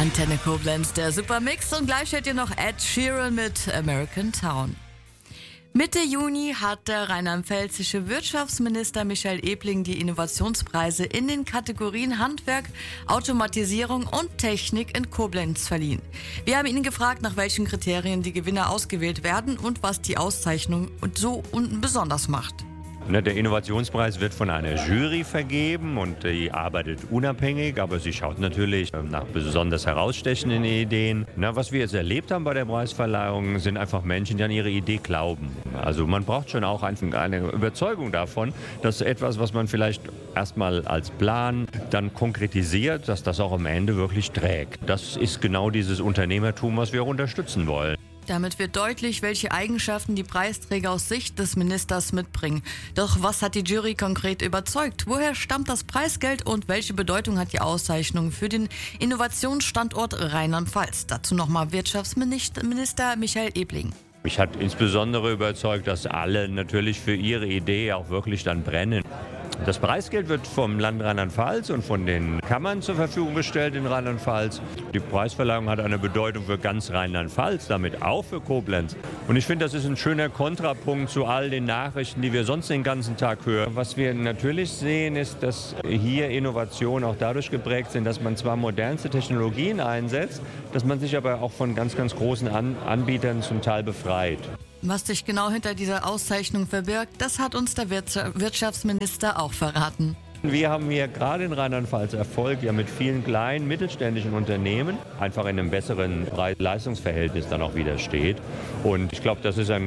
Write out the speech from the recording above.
Antenne Koblenz, der Supermix, und gleich hört ihr noch Ed Sheeran mit American Town. Mitte Juni hat der rheinland-pfälzische Wirtschaftsminister Michael Ebling die Innovationspreise in den Kategorien Handwerk, Automatisierung und Technik in Koblenz verliehen. Wir haben ihn gefragt, nach welchen Kriterien die Gewinner ausgewählt werden und was die Auszeichnung so besonders macht. Der Innovationspreis wird von einer Jury vergeben und die arbeitet unabhängig, aber sie schaut natürlich nach besonders herausstechenden Ideen. Was wir jetzt erlebt haben bei der Preisverleihung, sind einfach Menschen, die an ihre Idee glauben. Also man braucht schon auch eine Überzeugung davon, dass etwas, was man vielleicht erstmal als Plan dann konkretisiert, dass das auch am Ende wirklich trägt. Das ist genau dieses Unternehmertum, was wir auch unterstützen wollen. Damit wird deutlich, welche Eigenschaften die Preisträger aus Sicht des Ministers mitbringen. Doch was hat die Jury konkret überzeugt? Woher stammt das Preisgeld und welche Bedeutung hat die Auszeichnung für den Innovationsstandort Rheinland-Pfalz? Dazu nochmal Wirtschaftsminister Michael Ebling. Mich hat insbesondere überzeugt, dass alle natürlich für ihre Idee auch wirklich dann brennen. Das Preisgeld wird vom Land Rheinland-Pfalz und von den Kammern zur Verfügung gestellt in Rheinland-Pfalz. Die Preisverleihung hat eine Bedeutung für ganz Rheinland-Pfalz, damit auch für Koblenz. Und ich finde, das ist ein schöner Kontrapunkt zu all den Nachrichten, die wir sonst den ganzen Tag hören. Was wir natürlich sehen, ist, dass hier Innovationen auch dadurch geprägt sind, dass man zwar modernste Technologien einsetzt, dass man sich aber auch von ganz, ganz großen Anbietern zum Teil befreit. Was sich genau hinter dieser Auszeichnung verbirgt, das hat uns der Wirtschaftsminister auch verraten. Wir haben hier gerade in Rheinland-Pfalz Erfolg mit vielen kleinen, mittelständischen Unternehmen, einfach in einem besseren Preis-Leistungs-Verhältnis dann auch wieder steht. Und ich glaube, das ist ein